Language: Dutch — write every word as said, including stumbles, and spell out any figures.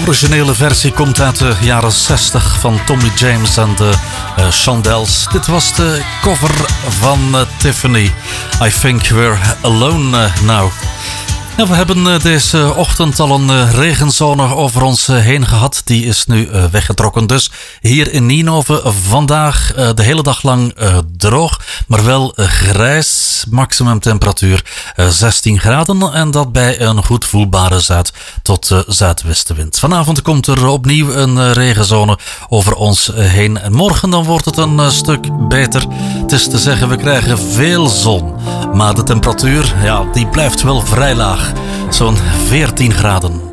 originele versie komt uit de jaren zestig van Tommy James en de uh, Shondells. Dit was de cover van uh, Tiffany. I think we're alone uh, now. Ja, we hebben uh, deze ochtend al een uh, regenzone over ons uh, heen gehad. Die is nu uh, weggetrokken. Dus hier in Nienhoven vandaag uh, de hele dag lang uh, droog, maar wel uh, grijs. Maximum temperatuur uh, zestien graden en dat bij een goed voelbare zuid- tot uh, zuidwestenwind. Vanavond komt er opnieuw een uh, regenzone over ons uh, heen. En morgen dan wordt het een uh, stuk beter. Het is te zeggen, we krijgen veel zon. Maar de temperatuur, ja, die blijft wel vrij laag. Zo'n veertien graden.